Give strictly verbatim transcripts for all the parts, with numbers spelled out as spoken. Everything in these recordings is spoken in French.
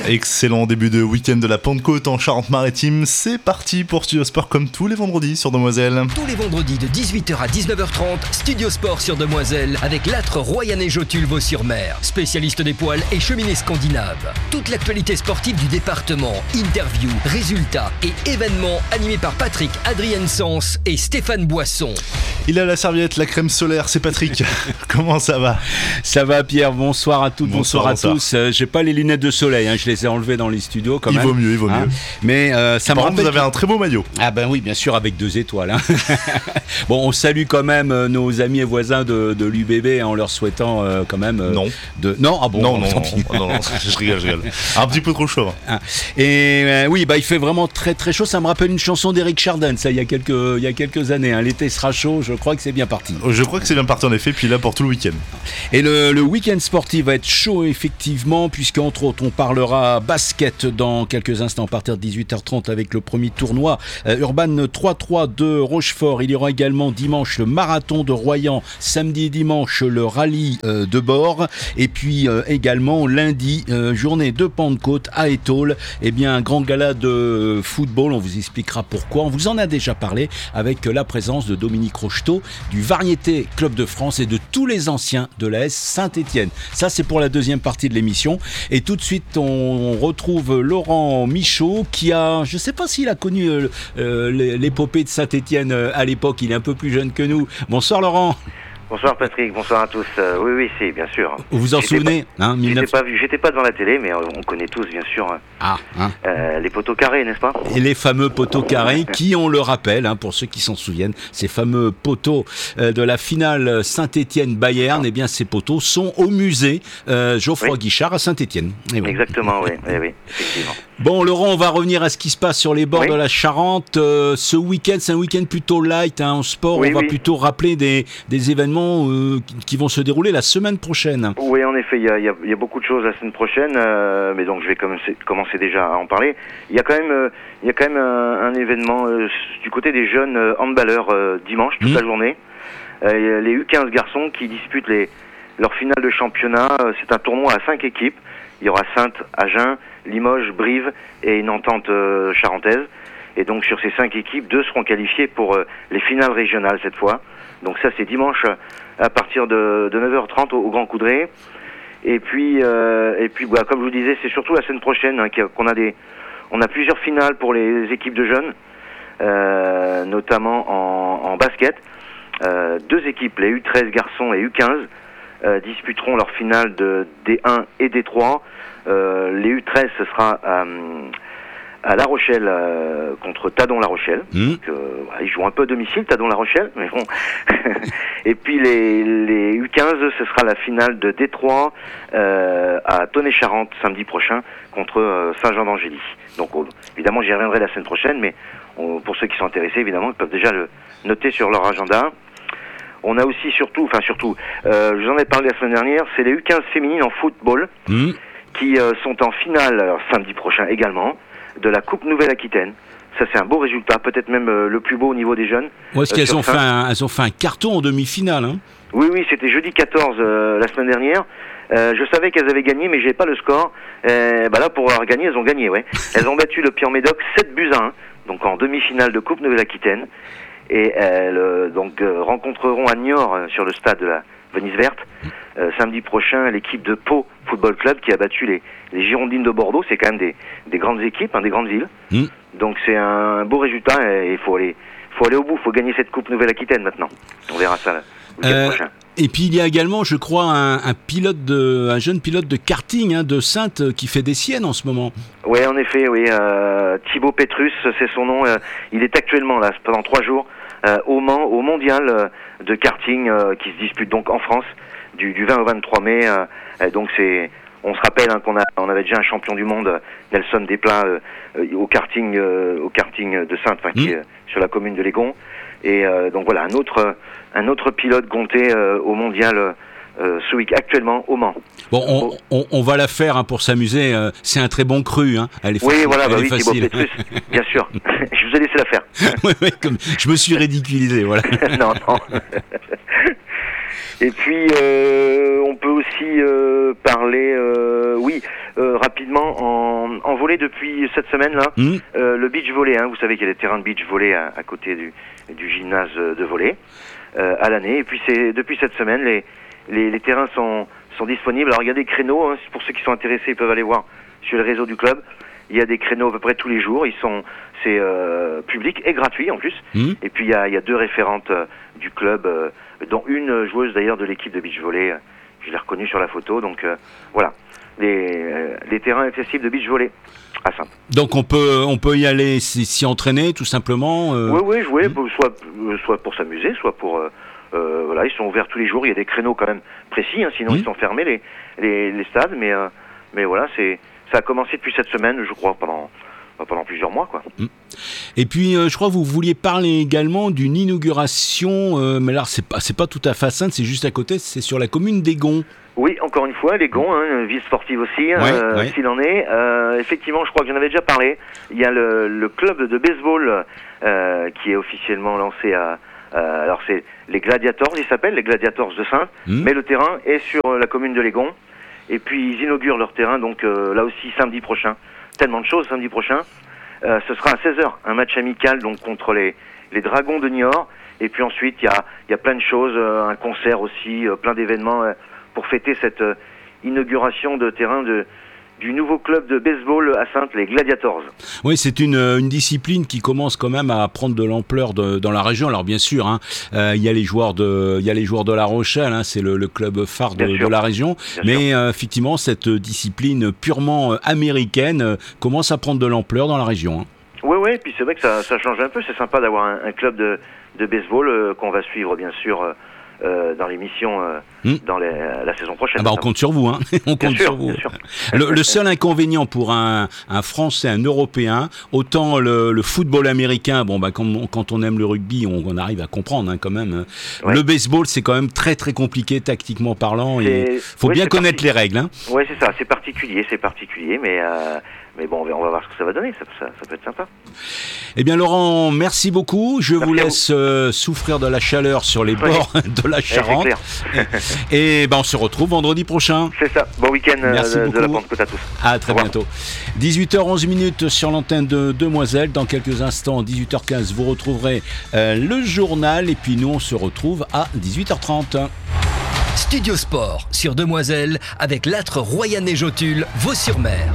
Excellent début de week-end de la Pentecôte en Charente-Maritime. C'est parti pour Studio Sport comme tous les vendredis sur Demoiselle. Tous les vendredis de dix-huit heures à dix-neuf heures trente, Studio Sport sur Demoiselle avec l'âtre Royanais Jotule Vaux-sur-Mer, spécialiste des poils et cheminées scandinaves. Toute l'actualité sportive du département, interviews, résultats et événements animés par Patrick Adrien-Sens et Stéphane Boisson. Il a la serviette, la crème solaire, c'est Patrick. Comment ça va ? Ça va Pierre, bonsoir à toutes, bonsoir, bonsoir à bonsoir. tous. Euh, j'ai pas les lunettes de soleil, hein, je les ai enlevées dans les studios quand il même. Il vaut mieux, il vaut hein. mieux. Mais euh, ça Par me contre, vous avez un très beau maillot. Ah ben oui, bien sûr, avec deux étoiles. Hein. Bon, on salue quand même euh, nos amis et voisins de, de l'U B B en leur souhaitant euh, quand même... Euh, non. De... Non, ah bon, non, bon, non, tant non, pis. non, non, je rigole, je rigole. Un petit peu trop chaud. Hein. Et euh, oui, bah, il fait vraiment très très chaud. Ça me rappelle une chanson d'Eric Chardin, ça, il y a quelques, il y a quelques années. Hein. L'été sera chaud, je crois que c'est bien parti. Je crois que c'est bien parti en effet, puis là pour tout le week-end. Et le, le week-end sportif va être chaud effectivement, puisqu'entre autres on parlera basket dans quelques instants à partir de dix-huit heures trente avec le premier tournoi euh, Urban trois trois de Rochefort. Il y aura également dimanche le marathon de Royan, samedi et dimanche le rallye euh, de Bord, et puis euh, également lundi euh, journée de Pentecôte à Étaules. Eh bien un grand gala de football, on vous expliquera pourquoi. On vous en a déjà parlé avec la présence de Dominique Rocheteau du Variété Club de France et de tous les anciens de l'A S Saint-Étienne. Ça c'est pour la deuxième partie de l'émission. Et tout de suite on retrouve Laurent Michaud qui a, je ne sais pas s'il a connu euh, euh, l'épopée de Saint-Étienne euh, à l'époque, il est un peu plus jeune que nous. Bonsoir Laurent. Bonsoir Patrick, bonsoir à tous. Euh, oui, oui, c'est bien sûr. Vous vous en j'étais souvenez pas, hein, mille neuf cents... J'étais pas vu, j'étais pas devant la télé, mais on connaît tous bien sûr. Ah, hein. euh, les poteaux carrés, n'est-ce pas ? Et les fameux poteaux carrés qui, on le rappelle, hein, pour ceux qui s'en souviennent, ces fameux poteaux euh, de la finale Saint-Étienne-Bayern, eh bien ces poteaux sont au musée euh, Geoffroy oui. Guichard à Saint-Étienne. Oui. Exactement, oui, oui, oui, effectivement. Bon Laurent, on va revenir à ce qui se passe sur les bords oui. de la Charente. Euh, ce week-end, c'est un week-end plutôt light hein, en sport. Oui, on va oui. plutôt rappeler des, des événements euh, qui, qui vont se dérouler la semaine prochaine. Oui, en effet, il y a, y a, y a beaucoup de choses la semaine prochaine, euh, mais donc je vais commencer, commencer déjà à en parler. Il y a quand même, euh, il y a quand même un, un événement euh, du côté des jeunes euh, handballeurs euh, dimanche toute mmh. la journée. Euh, les U quinze garçons qui disputent les, leur finale de championnat. Euh, c'est un tournoi à cinq équipes. Il y aura Saintes, Agen, Limoges, Brive et une entente euh, charentaise. Et donc sur ces cinq équipes, deux seront qualifiées pour euh, les finales régionales cette fois. Donc ça c'est dimanche à partir de, de neuf heures trente au, au Grand Coudray. Et puis euh, et puis bah, comme je vous disais, c'est surtout la semaine prochaine hein, qu'on a des on a plusieurs finales pour les équipes de jeunes, euh, notamment en, en basket. Euh, deux équipes, les U treize garçons et U quinze, euh, disputeront leur finale de D un et D trois. Euh, les U treize, ce sera à, à La Rochelle euh, contre Tadon-La Rochelle. Mmh. Donc, euh, voilà, ils jouent un peu à domicile, Tadon-La Rochelle, mais bon. Et puis les, les U quinze, ce sera la finale de D trois euh, à Tonnet-Charente samedi prochain contre euh, Saint-Jean-d'Angély. Donc oh, évidemment, j'y reviendrai la semaine prochaine, mais on, pour ceux qui sont intéressés, évidemment, ils peuvent déjà le noter sur leur agenda. On a aussi surtout, enfin surtout, euh, je vous en ai parlé la semaine dernière, c'est les U quinze féminines en football. Mmh. qui euh, sont en finale alors, samedi prochain également de la Coupe Nouvelle-Aquitaine. Ça c'est un beau résultat, peut-être même euh, le plus beau au niveau des jeunes. Ouais, est-ce euh, qu'elles ont fait, un, elles ont fait un carton en demi-finale hein. Oui, oui, c'était jeudi quatorze euh, la semaine dernière. Euh, je savais qu'elles avaient gagné, mais j'ai pas le score. Euh, bah là, pour avoir gagné, elles ont gagné, ouais. Elles ont battu le Puy-en-Médoc sept buts à un, donc en demi-finale de Coupe Nouvelle-Aquitaine. Et elles euh, donc euh, rencontreront à Niort euh, sur le stade de la Venise Verte euh, samedi prochain l'équipe de Pau Football Club qui a battu les, les Girondines de Bordeaux. C'est quand même des, des grandes équipes, hein, des grandes villes. Mmh. Donc c'est un beau résultat et il faut aller, faut aller au bout. Il faut gagner cette Coupe Nouvelle-Aquitaine maintenant. On verra ça le week-end euh, prochain. Et puis il y a également, je crois, un, un pilote de, un jeune pilote de karting hein, de Saintes qui fait des siennes en ce moment. Oui, en effet, oui. Euh, Thibaut Petrus, c'est son nom. Euh, il est actuellement là pendant trois jours euh, au Mans, au mondial euh, de karting euh, qui se dispute donc en France du, du vingt au vingt-trois mai. Euh, donc c'est, on se rappelle hein, qu'on a, on avait déjà un champion du monde, Nelson Desplats, euh, euh, au karting, euh, au karting de Saintes, qui mmh. est euh, sur la commune de Légon. Et euh, donc voilà, un autre, un autre pilote compté euh, au mondial euh, ce week actuellement au Mans. Bon, on, on, on va la faire hein, pour s'amuser. Euh, c'est un très bon cru. Hein. Elle est oui, facile, voilà, elle bah est oui, facile. Thibaut Petrus, bien sûr. Je vous ai laissé la faire. oui, oui, comme je me suis ridiculisé, voilà. non, non. Et puis, euh, on peut aussi euh, parler, euh, oui, euh, rapidement, en, en volley depuis cette semaine-là, mmh. euh, le beach volley, hein, vous savez qu'il y a des terrains de beach volley à, à côté du, du gymnase de volley euh, à l'année. Et puis c'est depuis cette semaine, les, les, les terrains sont, sont disponibles. Alors il y a des créneaux, hein, pour ceux qui sont intéressés, ils peuvent aller voir sur le réseau du club. Il y a des créneaux à peu près tous les jours. Ils sont, c'est euh, public et gratuit en plus. Mmh. Et puis il y a, il y a deux référentes euh, du club, euh, dont une joueuse d'ailleurs de l'équipe de beach volley. Euh, je l'ai reconnue sur la photo. Donc euh, voilà, les, euh, les terrains accessibles de beach volley à Saintes. Donc on peut, on peut y aller s'y entraîner tout simplement. Euh... Oui, oui, jouer, mmh. soit, soit pour s'amuser, soit pour euh, euh, voilà, ils sont ouverts tous les jours. Il y a des créneaux quand même précis, hein, sinon mmh. ils sont fermés les les, les stades. Mais euh, mais voilà, c'est ça a commencé depuis cette semaine, je crois, pendant, pendant plusieurs mois, quoi. Et puis, euh, je crois que vous vouliez parler également d'une inauguration, euh, mais là, c'est pas, c'est pas tout à fait à Saintes, c'est juste à côté, c'est sur la commune des Gonds. Oui, encore une fois, les Gonds, hein, ville sportive aussi, ouais, euh, ouais. s'il en est. Euh, effectivement, je crois que j'en avais déjà parlé. Il y a le, le club de baseball euh, qui est officiellement lancé à... Euh, alors, c'est les Gladiators, ils s'appellent, les Gladiators de Saintes, mmh. mais le terrain est sur la commune de Les Gonds. Et puis ils inaugurent leur terrain, donc euh, là aussi samedi prochain. Tellement de choses samedi prochain. Euh, ce sera à seize heures, un match amical donc contre les, les Dragons de Niort. Et puis ensuite il y a, y a plein de choses, euh, un concert aussi, euh, plein d'événements euh, pour fêter cette euh, inauguration de terrain de, du nouveau club de baseball à Saintes, les Gladiators. Oui, c'est une, une discipline qui commence quand même à prendre de l'ampleur de, dans la région. Alors bien sûr, hein, euh, il y a les joueurs de, il y a les joueurs de La Rochelle, hein, c'est le, le club phare de, de la région. Bien mais euh, effectivement, cette discipline purement américaine euh, commence à prendre de l'ampleur dans la région. Hein. Oui, oui, puis c'est vrai que ça, ça change un peu. C'est sympa d'avoir un, un club de, de baseball euh, qu'on va suivre bien sûr. Euh, Euh, dans l'émission euh, mmh. dans les, la saison prochaine. Ah bah on compte sur vous, hein. on bien compte sûr, sur vous. Bien sûr. Le, le seul inconvénient pour un, un Français, un Européen, autant le, le football américain, bon bah quand, quand on aime le rugby, on, on arrive à comprendre hein, quand même. Ouais. Le baseball, c'est quand même très très compliqué tactiquement parlant. Il faut ouais, bien connaître les règles. Hein. Oui, c'est ça. C'est particulier, c'est particulier, mais. Euh... Mais bon, on va voir ce que ça va donner, ça, ça, ça peut être sympa. Eh bien Laurent, merci beaucoup. Je merci vous laisse vous. Euh, souffrir de la chaleur sur les bords oui. de la Charente. Et, et ben on se retrouve vendredi prochain. C'est ça, bon week-end merci de, beaucoup. de la Pentecôte à tous. À très bientôt. dix-huit heures onze minutes sur l'antenne de Demoiselle. Dans quelques instants, dix-huit heures quinze, vous retrouverez euh, le journal. Et puis nous, on se retrouve à dix-huit heures trente. Studio Sport sur Demoiselle avec l'âtre Royannet-Jotulle, Vaux-sur-Mer.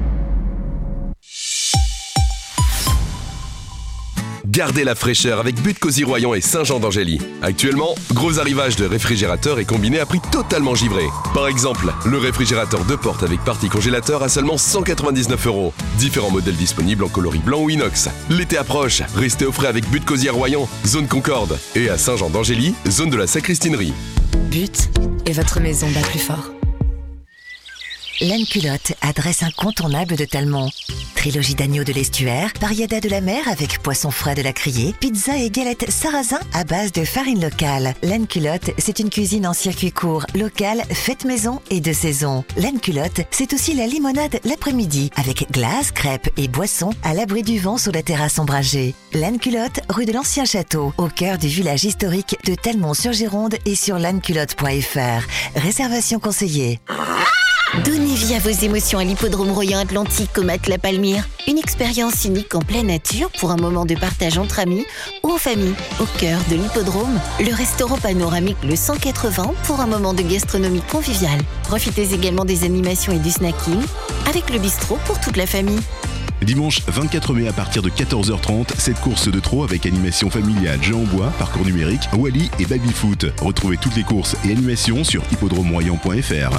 Gardez la fraîcheur avec But Cosy Royan et Saint-Jean d'Angély. Actuellement, gros arrivage de réfrigérateurs et combinés à prix totalement givré. Par exemple, le réfrigérateur deux portes avec partie congélateur à seulement cent quatre-vingt-dix-neuf euros. Différents modèles disponibles en coloris blanc ou inox. L'été approche, restez au frais avec But Cosy à Royan, zone Concorde. Et à Saint-Jean d'Angély, zone de la Sacristinerie. But et votre maison bat plus fort. Laine Culotte, adresse incontournable de Talmont. Trilogie d'agneau de l'estuaire, pariada de la mer avec poisson frais de la Criée, pizza et galettes sarrasin à base de farine locale. Laine Culotte, c'est une cuisine en circuit court, locale, faite maison et de saison. Laine Culotte, c'est aussi la limonade l'après-midi, avec glace, crêpes et boissons à l'abri du vent sur la terrasse ombragée. Laine Culotte, rue de l'Ancien Château, au cœur du village historique de Talmont-sur-Gironde et sur laneculotte point f r. Réservation conseillée. Donnez vie à vos émotions à l'hippodrome Royan Atlantique au Matelas Palmyre. Une expérience unique en pleine nature pour un moment de partage entre amis ou en famille. Au cœur de l'hippodrome, le restaurant panoramique Le cent quatre-vingts pour un moment de gastronomie conviviale. Profitez également des animations et du snacking avec le bistrot pour toute la famille. Dimanche vingt-quatre mai à partir de quatorze heures trente, cette course de trot avec animation familiale, jeux en bois, parcours numérique, Wally et baby-foot. Retrouvez toutes les courses et animations sur hippodrome royan point f r.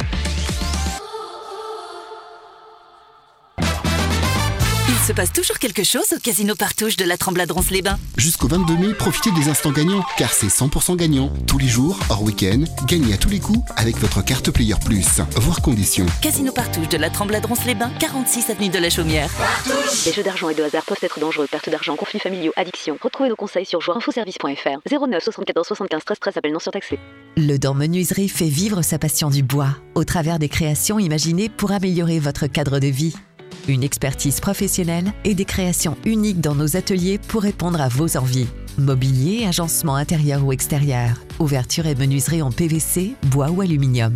Il se passe toujours quelque chose au Casino Partouche de la Tremblade-Ronce-les-Bains. Jusqu'au vingt-deux mai, profitez des instants gagnants, car c'est cent pour cent gagnant. Tous les jours, hors week-end, gagnez à tous les coups avec votre carte Player Plus. Voir conditions. Casino Partouche de la Tremblade-Ronce-les-Bains, quarante-six avenue de la Chaumière. Partouche. Les jeux d'argent et de hasard peuvent être dangereux. Perte d'argent, conflits familiaux, addiction. Retrouvez nos conseils sur joueur info service point f r. zéro neuf soixante-quatorze soixante-quinze treize treize, appel non surtaxé. Le Dent Menuiserie fait vivre sa passion du bois au travers des créations imaginées pour améliorer votre cadre de vie. Une expertise professionnelle et des créations uniques dans nos ateliers pour répondre à vos envies. Mobilier, agencement intérieur ou extérieur, ouverture et menuiserie en P V C, bois ou aluminium.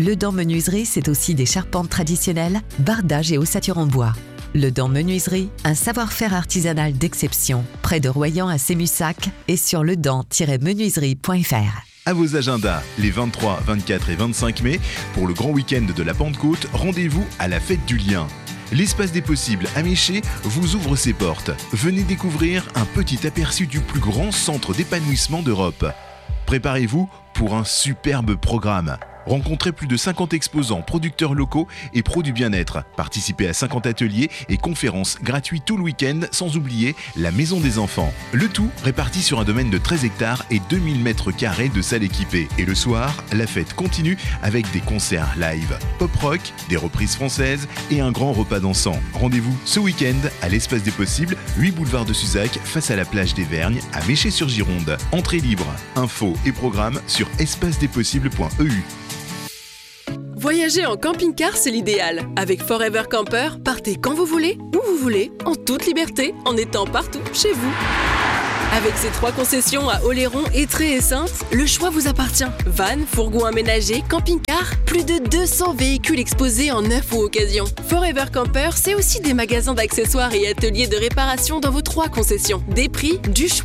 Le Dent Menuiserie, c'est aussi des charpentes traditionnelles, bardages et ossature en bois. Le Dent Menuiserie, un savoir-faire artisanal d'exception, près de Royan à Sémussac et sur ledent tiret menuiserie point f r. À vos agendas, les vingt-trois, vingt-quatre et vingt-cinq mai, pour le grand week-end de la Pentecôte, rendez-vous à la Fête du Lien. L'espace des possibles à Méché vous ouvre ses portes. Venez découvrir un petit aperçu du plus grand centre d'épanouissement d'Europe. Préparez-vous pour un superbe programme. Rencontrez plus de cinquante exposants, producteurs locaux et pros du bien-être. Participez à cinquante ateliers et conférences gratuits tout le week-end, sans oublier la Maison des Enfants. Le tout réparti sur un domaine de treize hectares et deux mille mètres carrés de salles équipées. Et le soir, la fête continue avec des concerts live, pop-rock, des reprises françaises et un grand repas dansant. Rendez-vous ce week-end à l'Espace des Possibles, huit boulevard de Suzac, face à la plage des Vergnes, à Méché-sur-Gironde. Entrée libre, infos et programmes sur espace des possibles point e u. Voyager en camping-car, c'est l'idéal. Avec Forever Camper, partez quand vous voulez, où vous voulez, en toute liberté, en étant partout chez vous. Avec ses trois concessions à Oléron, Étré et Saintes, le choix vous appartient. Van, fourgon aménagé, camping-car, plus de deux cents véhicules exposés en neuf ou occasion. Forever Camper, c'est aussi des magasins d'accessoires et ateliers de réparation dans vos trois concessions. Des prix, du choix